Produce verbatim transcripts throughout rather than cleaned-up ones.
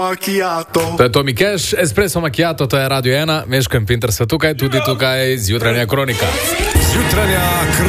Macchiato. To je Tomi Cash, Espresso Macchiato, to je Radio ena, Meško in Pinter sta tukaj, tudi tukaj Zjutranja kronika. Zjutranja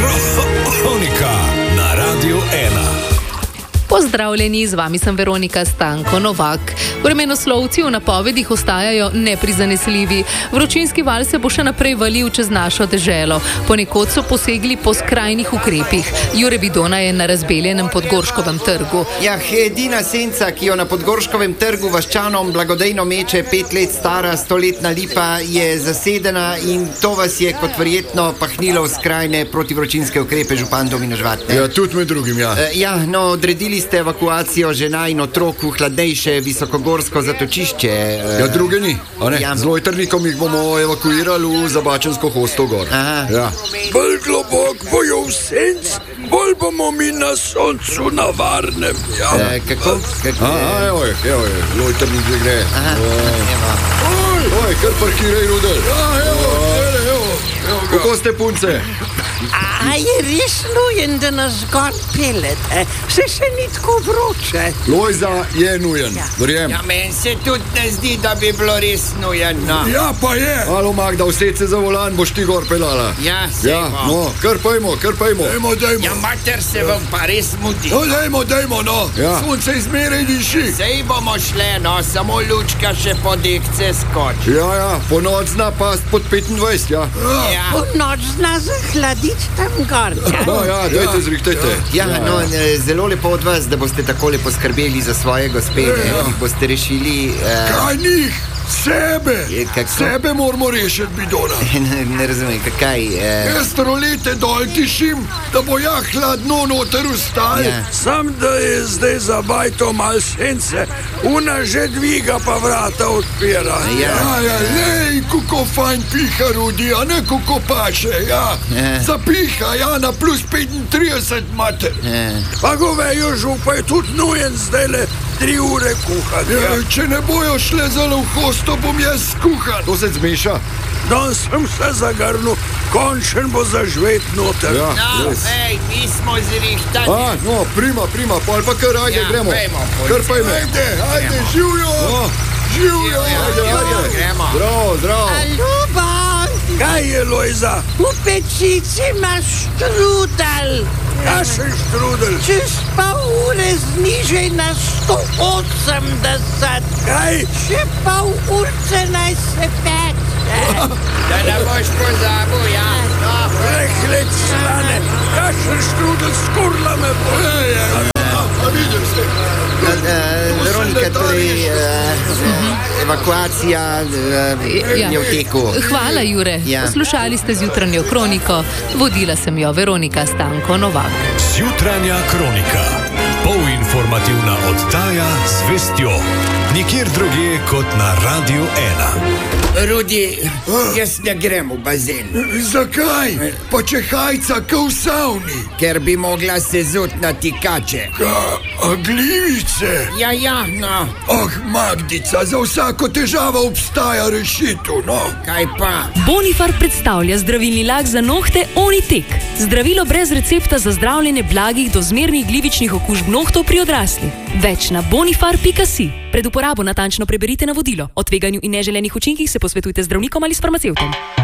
kronika na Radio ena. Pozdravljeni, z vami sem Veronika Stanko Novak. Vremenoslovci v napovedih ostajajo neprizanesljivi. Vročinski val se bo še naprej valil čez našo deželo. Ponekod so posegli po skrajnih ukrepih. Jure Vidona je na razbeljenem Podgorškovem trgu. Ja, edina senca, ki jo na Podgorškovem trgu vaščanom blagodejno meče pet let stara stoletna lipa, je zasedena in to vas je kot verjetno pahnilo v skrajne protivročinske ukrepe, župan Domino Žvat. Ja, tudi med drugim, ja. E, ja, no, odredili ste evakuacijo žena in otrok v hladnejše visokogorsko zatočišče. Ja, druge ni, a ne? Ja. Z lojtrnikom jih bomo evakuirali v Zabačensko hosto gor. Aha. Ja. Bolj globok bojo v senc, bolj bomo mi na soncu na varnem. Ja. E, kako? kako A, a, evo je, evo je, lojtrnik že gre. Aha, evo. Oj, oj, kar parkiraj, Rudel. Ja, evo, evo, evo, evo ga. Kako ste, punce? A je res nujen, da nas gor pelete? Se še ni tako vroče. Lojza je nujen, verjem. Ja, meni se tudi ne zdi, da bi bilo res nujeno. Ja, pa je. Alo, Magda, used se za volan, boš ti gor pelala. Ja, se Ja, bo. no, kar pojmo, kar pojmo. Dajmo, dajmo. Ja, mater se vam pa res mudi. No, dajmo, dajmo, no. Ja. Sonce izmeraj diši. Sej bomo šle, no, samo lučka še po dekce skoči. Ja, ja, po noč zna past pod petindvajset, ja. Ja. Po noč zna zahladiti tam gor. No, ja, dajte, zrihtajte. Ja, no, e, zelo lepo od vas, da boste takole poskrbeli za svoje gospede, Ja. ki boste rešili... Uh, Kaj njih? Sebe. Je, kako? Sebe moramo rešiti, Bidona. ne, ne razumem, kaj... Uh, Jaz rolete dol tišim, da bo ja hladno noter ustal. Ja. Sam, da je zdaj za bajto mal sence, una že dviga pa vrata odpira. Ja. ja, ja lej, kako fajn piha, Rudi, a ne kako paše, ja. Ja. Zapiha, ja, na plus petintrideset mater. Ja. Pa govejo župa je tudi nujen zdaj le tri ure kuhati. Ja, če ne bojo šle zelo v hosto, bom jaz kuhan. To se zmeša. Dan sem se zagrnil, končen bo zažvet noter. Ja, No, res. ej, mi smo zrihtani. A, no, prima, prima, pol pa kar, ajde, Ja, gremo. pojmo, pojmo. Kar pojmo. Ajde, ajde, živijo! No, Živijo! ajde, ajde. Gremo. Zdravo, zdravo. Ljuba, Kaj je, Lojza? v pečici imaš štrudel. Kašen štrudel? Čez pol ure znižaj na sto osemdeset. Kaj? Še pol urce naj se peče. Da ne boš pozabil, ja. No, Prehled slane, kašen štrudel skurla me bo. A vidim se. Uh, uh, Veronika, torej uh, evakuacija uh, Ja. je v teku. Hvala, Jure. Ja. Poslušali ste Zjutranjo kroniko. Vodila sem jo Veronika Stanko Novak. Zjutranja kronika. Polinformativna oddaja z vestjo. Nikjer drugje kot na Radio ena. Rudi, jaz ne grem v bazen, Zakaj? Pa če hajca ka v savni. ker bi mogla se zut na tikače. Ka, a glivice? Ja, ja, no, Ah, Magdica, za vsako težavo obstaja rešitev, no. kaj pa? Bonifar predstavlja zdravilni lak za nohte Onitek. Zdravilo brez recepta za zdravljenje blagih do zmernih glivičnih okužb nohtov pri odraslih. Več na bonifar pika si. Pred uporabo natančno preberite navodilo. O tveganju in neželenih učinkih se posvetujte z zdravnikom ali s farmacevtom.